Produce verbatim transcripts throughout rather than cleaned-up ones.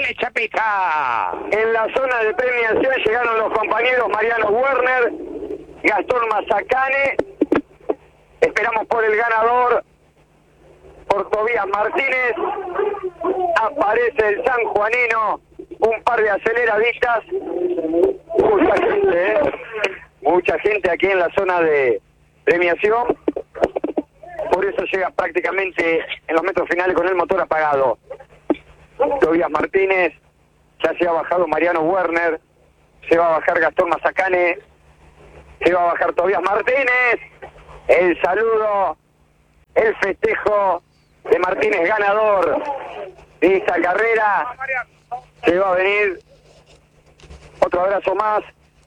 dale, Chapita. En la zona de premiación llegaron los compañeros Mariano Werner, Gastón Mazacane. Esperamos por el ganador, por Tobías Martínez. Aparece el sanjuanino, un par de aceleradistas. Mucha gente, ¿eh? Mucha gente aquí en la zona de premiación. Por eso llega prácticamente en los metros finales con el motor apagado. Tobías Martínez, ya se ha bajado Mariano Werner, se va a bajar Gastón Mazacane, se va a bajar Tobías Martínez. El saludo, el festejo de Martínez ganador de esta carrera. Se va a venir otro abrazo más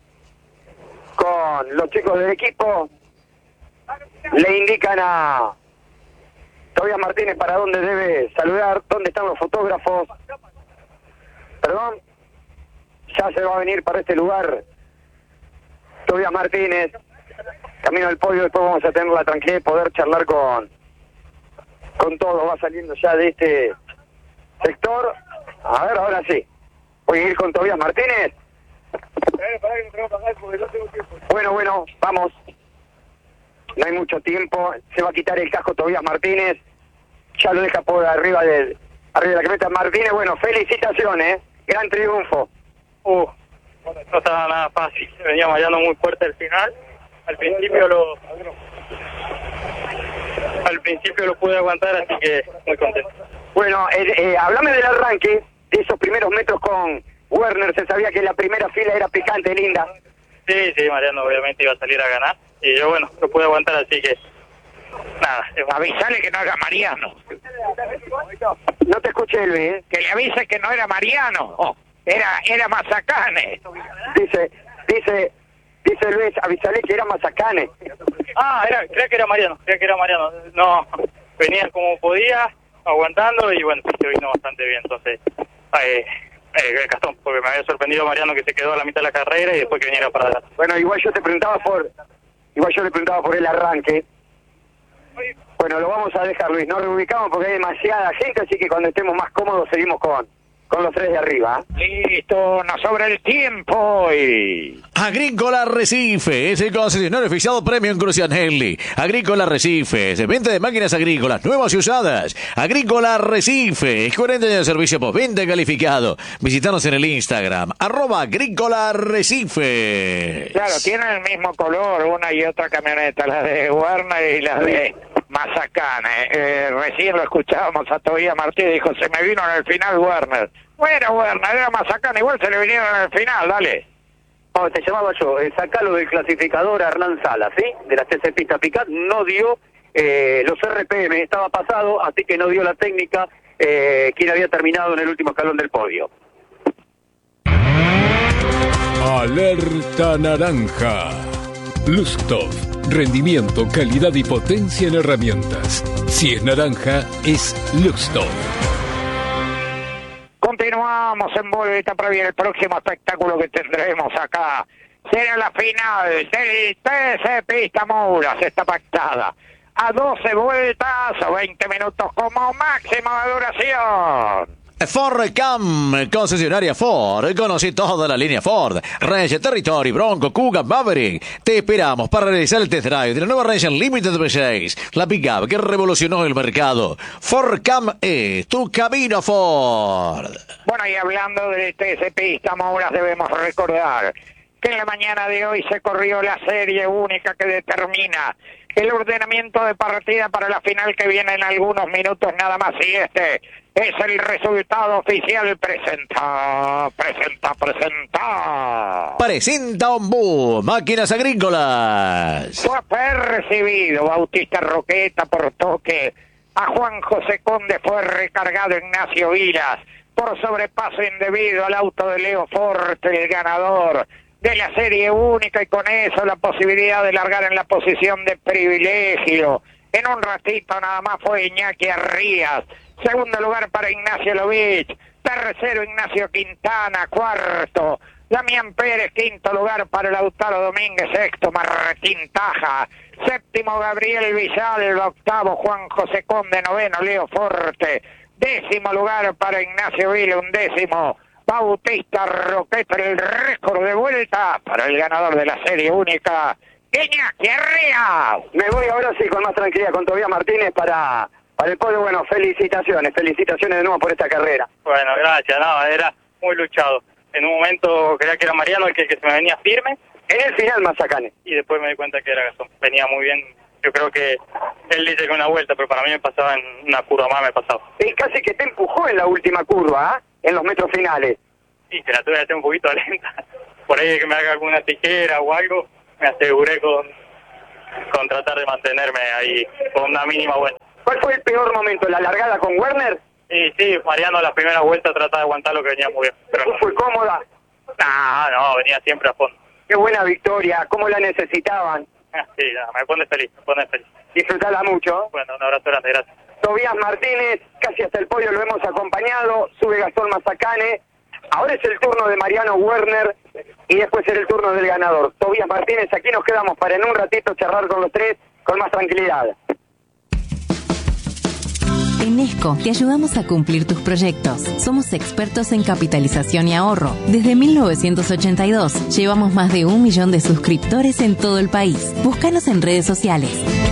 con los chicos del equipo. Le indican a Tobías Martínez para dónde debe saludar, dónde están los fotógrafos. Perdón, ya se va a venir para este lugar Tobías Martínez, camino al podio. Después vamos a tener la tranquilidad de poder charlar con con todos. Va saliendo ya de este sector. A ver, ahora sí, voy a ir con Tobías Martínez. Bueno, bueno, vamos. No hay mucho tiempo, se va a quitar el casco Tobías Martínez, ya lo deja por arriba del arriba de la camioneta Martínez. Bueno, felicitaciones, gran triunfo. Uh, no estaba nada fácil, venía mareando muy fuerte al final, al principio lo al principio lo pude aguantar, así que muy contento. Bueno, eh, eh, háblame del arranque, de esos primeros metros con Werner. Se sabía que la primera fila era picante, linda. Sí, sí, Mariano obviamente iba a salir a ganar, y yo, bueno, lo pude aguantar, así que nada. Avisale que no era Mariano. No te escuché, Luis, ¿eh? Que le avise que no era Mariano. Oh, era era Mazacane. Dice, dice, dice Luis, avisale que era Mazacane. Ah, era, creo que era Mariano, creo que era Mariano. No, venía como podía, aguantando, y bueno, se vino bastante bien, entonces, eh, eh, Gastón, porque me había sorprendido Mariano, que se quedó a la mitad de la carrera y después que viniera para atrás. Bueno, igual yo te preguntaba por, igual yo le preguntaba por el arranque. Bueno, lo vamos a dejar, Luis, no reubicamos porque hay demasiada gente, así que cuando estemos más cómodos seguimos con, con los tres de arriba. Listo, nos sobra el tiempo y... Agrícola Arrecife es el concesionario oficial Premium Crucianelli. Agrícola Arrecife, venta de máquinas agrícolas nuevas y usadas. Agrícola Arrecife, cuarenta años de servicio postventa calificado. Visítanos en el Instagram, arroba Agrícola Arrecife. Claro, tienen el mismo color una y otra camioneta, la de Werner y la de Mazacane. Eh, recién lo escuchábamos a Tobías Martínez, dijo, se me vino en el final Werner. Bueno, Werner, era Mazacane, igual se le vinieron en el final, dale. Oh, te llamaba yo, eh, sacalo del clasificador a Hernán Sala, ¿sí? De la T C Pista Picat, no dio eh, los R P M, estaba pasado, así que no dio la técnica, eh, quien había terminado en el último escalón del podio. Alerta naranja. Luxtov. Rendimiento, calidad y potencia en herramientas. Si es naranja, es Luxtov. Continuamos en Vuelta Previa, el próximo espectáculo que tendremos acá será la final del T C Pista Mouras. Está pactada a doce vueltas o veinte minutos como máximo de duración. Ford Cam, concesionaria Ford. Conocí toda la línea Ford, Ranger, Territory, Bronco, Kuga, Maverick. Te esperamos para realizar el test drive de la nueva Ranger Limited V seis, la pickup que revolucionó el mercado. Ford Cam es tu camino a Ford. Bueno, y hablando de T C Pista Mouras, debemos recordar que en la mañana de hoy se corrió la serie única que determina el ordenamiento de partida para la final que viene en algunos minutos nada más, y este es el resultado oficial. Presenta, presenta, presenta. Presenta Ombú, máquinas agrícolas. Fue percibido Bautista Roqueta por toque a Juan José Conde, fue recargado Ignacio Vilas por sobrepaso indebido al auto de Leo Forte, el ganador de la serie única, y con eso la posibilidad de largar en la posición de privilegio. En un ratito nada más fue Iñaki Arrías. Segundo lugar para Ignacio Lovich. Tercero Ignacio Quintana. Cuarto Damián Pérez. Quinto lugar para Lautaro Domínguez. Sexto Martín Taja. Séptimo Gabriel Villalba. Octavo Juan José Conde. Noveno Leo Forte. Décimo lugar para Ignacio Vila, un décimo. Bautista Roqueta, el récord de vuelta para el ganador de la serie única, Iñaki Arría. Me voy ahora sí con más tranquilidad con Tobías Martínez para, para el podio. Bueno, felicitaciones, felicitaciones de nuevo por esta carrera. Bueno, gracias, no, era muy luchado. En un momento creía que era Mariano el que, que se me venía firme. En el final, Mazacane. Y después me di cuenta que era Gastón. Venía muy bien. Yo creo que él dice que una vuelta, pero para mí me pasaba en una curva más, me pasaba. Y casi que te empujó en la última curva, ¿eh? En los metros finales. Sí, se la tuve que hacer un poquito lenta. Por ahí que me haga alguna tijera o algo, me aseguré con, con tratar de mantenerme ahí con una mínima vuelta. ¿Cuál fue el peor momento? ¿La largada con Werner? Sí, sí, Mariano la primera vuelta trataba de aguantar lo que venía muy bien. Pero no. ¿Fue cómoda? No, no, venía siempre a fondo. Qué buena victoria, ¿cómo la necesitaban? Sí, no, me pone feliz, me pone feliz. Disfrutala mucho. Bueno, un abrazo grande, gracias. Tobías Martínez, casi hasta el podio lo hemos acompañado, sube Gastón Mazacane. Ahora es el turno de Mariano Werner y después será el turno del ganador. Tobías Martínez, aquí nos quedamos para en un ratito charlar con los tres con más tranquilidad. En Esco te ayudamos a cumplir tus proyectos. Somos expertos en capitalización y ahorro. Desde mil novecientos ochenta y dos llevamos más de un millón de suscriptores en todo el país. Búscanos en redes sociales.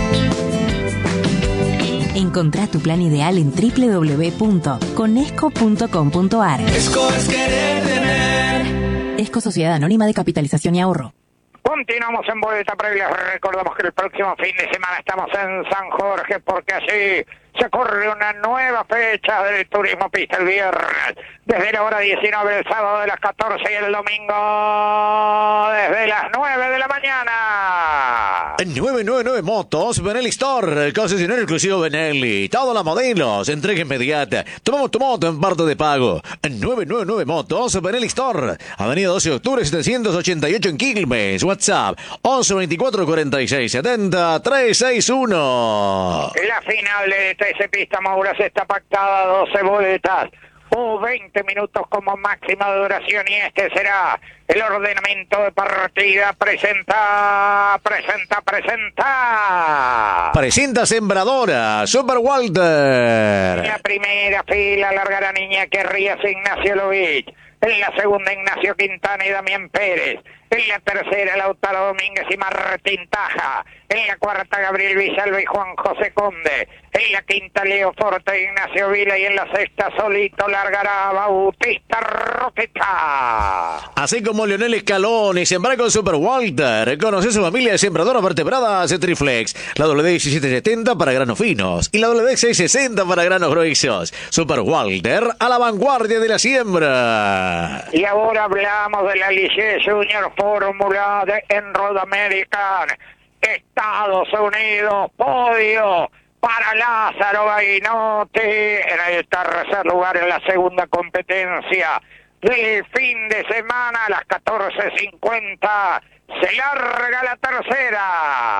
Encontrá tu plan ideal en doble u doble u doble u punto conesco punto com punto a r. Esco es querer tener. Esco Sociedad Anónima de Capitalización y Ahorro. Continuamos en Vuelta Previa. Recordamos que el próximo fin de semana estamos en San Jorge porque allí se corre una nueva fecha del Turismo Pista el viernes. Desde la hora diecinueve, el sábado de las catorce y el domingo desde las nueve de la mañana. nueve nueve nueve Motos, Benelli Store, el concesionario exclusivo Benelli. Todos los modelos, entrega inmediata. Tomamos tu moto en parte de pago. nueve nueve nueve Motos, Benelli Store. Avenida doce de octubre, setecientos ochenta y ocho en Quilmes. WhatsApp once veinticuatro cuarenta y seis setenta trescientos sesenta y uno. La final de T C Pista Mouras está pactada, doce vueltas o veinte minutos como máxima duración, y este será el ordenamiento de partida. Presenta, presenta, presenta. Presenta Sembradora, Super Walter. En la primera fila largará Iñaki Arrías, Ignacio Lovich. En la segunda, Ignacio Quintana y Damián Pérez. En la tercera, Lautaro Domínguez y Martín Taja. En la cuarta, Gabriel Villalba y Juan José Conde. En la quinta, Leo Forte e Ignacio Vila. Y en la sexta, solito largará Bautista Roqueta. Así como Leonel Escalón y sembrar con Super Walter. Conoce su familia de sembradoras vertebradas de Triflex. La W D diecisiete setenta para granos finos y la W D seiscientos sesenta para granos gruesos. Super Walter, a la vanguardia de la siembra. Y ahora hablamos de la Lice Junior Fórmula de en Road American. Estados Unidos, podio para Lázaro Bainotti en el tercer lugar en la segunda competencia del fin de semana a las catorce cincuenta. Se larga la tercera.